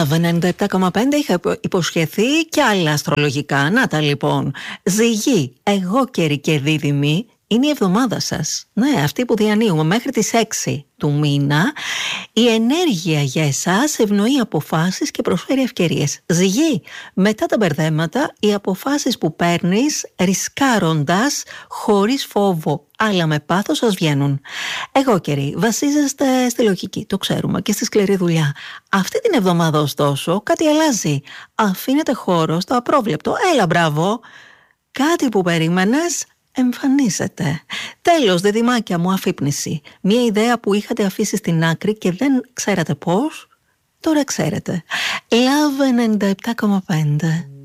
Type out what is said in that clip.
Love 97,5 είχα υποσχεθεί και άλλα αστρολογικά. Να τα λοιπόν. Ζυγή, εγώ καιρή και δίδυμη, είναι η εβδομάδα σας. Ναι, αυτή που διανύουμε μέχρι τις 6 του μήνα. Η ενέργεια για εσάς ευνοεί αποφάσεις και προσφέρει ευκαιρίες. Ζυγή, μετά τα μπερδέματα, οι αποφάσεις που παίρνεις ρισκάροντας χωρίς φόβο, αλλά με πάθος σας βγαίνουν. Εγώ καιρή, βασίζεστε στη λογική, το ξέρουμε, και στη σκληρή δουλειά. Αυτή την εβδομάδα ωστόσο κάτι αλλάζει. Αφήνετε χώρο στο απρόβλεπτο. Έλα μπράβο. Κάτι που περίμενες εμφανίζεται. Τέλος, δεδυμάκια μου, αφύπνιση. Μια ιδέα που είχατε αφήσει στην άκρη και δεν ξέρατε πώς, τώρα ξέρετε. Love 97,5.